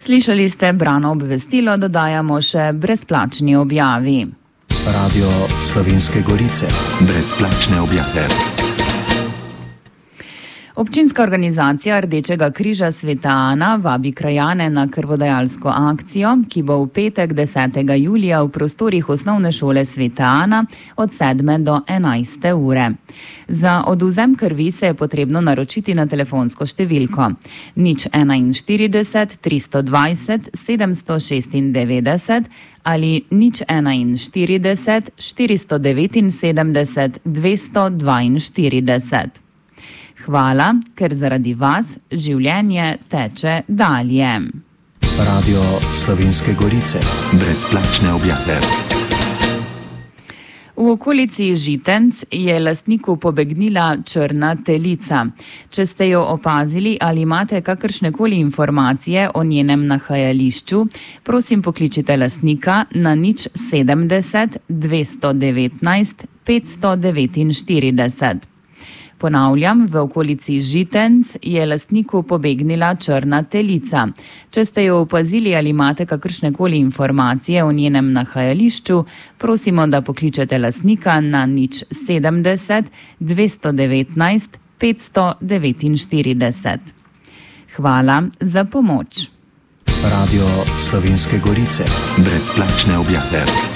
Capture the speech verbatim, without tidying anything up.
Slišali ste brano obvestilo, dodajamo še brezplačni objavi. Radio Slovenske Gorice. Brezplačne objave. Občinska organizacija Rdečega križa Sveta Ana vabi krajane na krvodajalsko akcijo, ki bo v petek desetega julija v prostorih osnovne šole Sveta Ana od sedme do enajste ure. Za odvzem krvi se je potrebno naročiti na telefonsko številko nič enainštirideset tristo dvajset sedemsto šestindevetdeset ali nič enainštirideset štiristo devetinsedemdeset dvesto dvainštirideset. Hvala, ker zaradi vas življenje teče dalje. Radio Slovenske Gorice. Brezplačne objave. V okolici Žitenc je lastniku pobegnila črna telica. Če ste jo opazili ali imate kakršnekoli informacije o njenem nahajališču, prosim pokličite lastnika na nič sedemdeset dvesto devetnajst petsto devetinštirideset. Ponavljam, v okolici Žitenc je lastniku pobegnila črna telica. Če ste jo opazili ali imate kakršnekoli informacije o njenem nahajališču, prosimo, da pokličete lastnika na nič sedemdeset dvesto devetnajst petsto devetinštirideset. Hvala za pomoč. Radio Slovenske Gorice. Brezplačne objave.